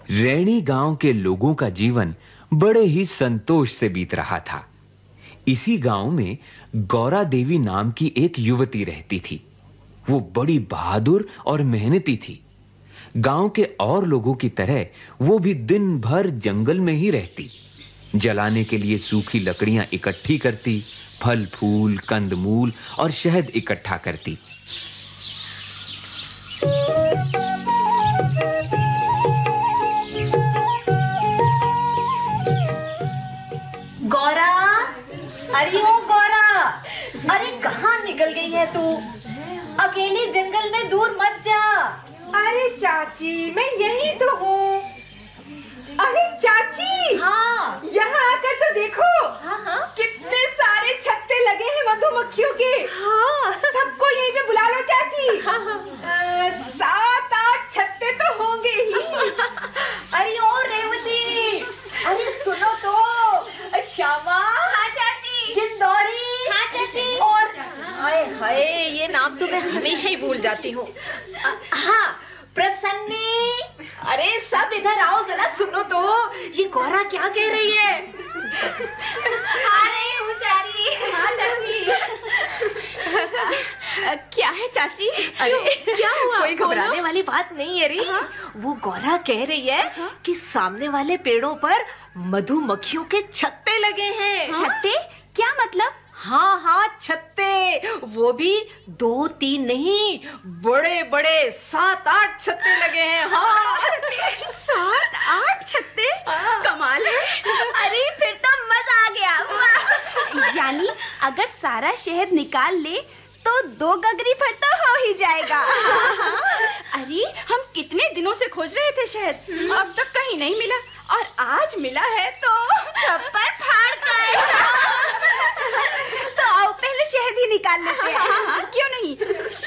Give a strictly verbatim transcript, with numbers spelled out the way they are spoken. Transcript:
रैणी गांव के लोगों का जीवन बड़े ही संतोष से बीत रहा था। इसी गांव में गौरा देवी नाम की एक युवती रहती थी। वो बड़ी बहादुर और मेहनती थी। गांव के और लोगों की तरह वो भी दिन भर जंगल में ही रहती। जलाने के लिए सूखी लकड़ियां इकट्ठी करती, फल फूल, कंदमूल और शहद इकट्ठा करती। गौरा, अरे ओ गौरा, अरे कहाँ निकल गई है तू? अकेली जंगल में दूर मत जा। अरे चाची, मैं यही तो हूँ। अरे चाची, हाँ, यहाँ आकर तो देखो। हाँ हाँ, कितने सारे छत्ते लगे हैं मधुमक्खियों के। हाँ, सबको यहीं पे बुला लो चाची। हाँ, हाँ। आ, सात आठ छत्ते तो होंगे ही। अरे ओ रेवती, अरे सुनो तो, श्यामा। हाँ चाची। गिंदौरी। हाँ चाची। और हाय हाय, ये नाम तो मैं हमेशा ही भूल जाती हूँ। हाँ, प्रसन्नी। अरे सब इधर आओ, जरा सुनो तो, ये गौरा क्या कह रही है? आ रही हूँ चाची। हाँ चाची। क्या है चाची? अरे क्या हुआ? कोई घबराने वाली बात नहीं है री। हाँ? वो गौरा कह रही है हाँ? कि सामने वाले पेड़ों पर मधुमक्खियों के छत्ते लगे हैं। हाँ? छत्ते? क्या मतलब? हाँ हाँ, छत्ते। वो भी दो तीन नहीं, बड़े बड़े सात आठ छत्ते लगे हैं। हाँ, सात आठ छत्ते? हाँ। कमाल है। अरे फिर तो मजा आ गया। वाह। यानी अगर सारा शहद निकाल ले तो दो गगरी भर तो हो ही जाएगा। अरे हम कितने दिनों से खोज रहे थे शहद, अब तक कहीं नहीं मिला, और आज मिला है तो छप्पर फाड़ कर। तो आओ पहले शहद ही निकाल लेते हैं। हाँ, हाँ, क्यों नहीं।